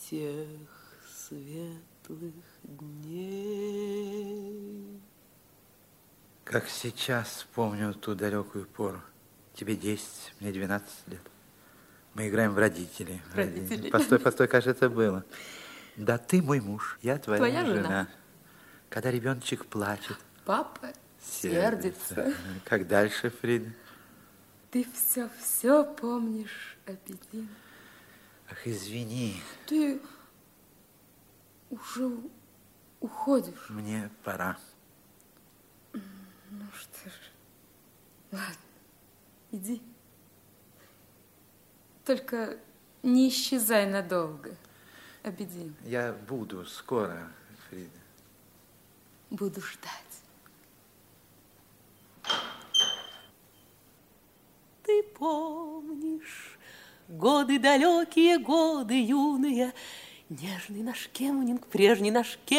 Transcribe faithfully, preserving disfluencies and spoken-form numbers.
тех светлых дней. Как сейчас помню ту далекую пору. Тебе десять, мне двенадцать лет. Мы играем в родителей. Родители. Постой, постой, как же это было? Да ты мой муж, я твоя, Твоя жена. жена. Когда ребеночек плачет, Папа сердится. сердится. Как дальше, Фрида? Ты все-все помнишь, Абедин. Ах, извини. Ты уже уходишь. Мне пора. Ну что ж, ладно, иди. Только не исчезай надолго, Абедин. Я буду скоро, Фрида. Буду ждать. Ты помнишь годы далекие, годы юные, нежный наш Кемнинг, прежний наш Кемнинг.